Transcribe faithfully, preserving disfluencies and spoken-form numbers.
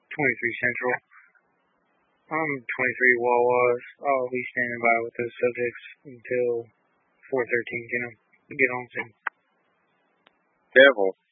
twenty-three Central. I'm twenty-three Wawas. I'll be standing by with those subjects until four thirteen. Can I get on soon? Careful.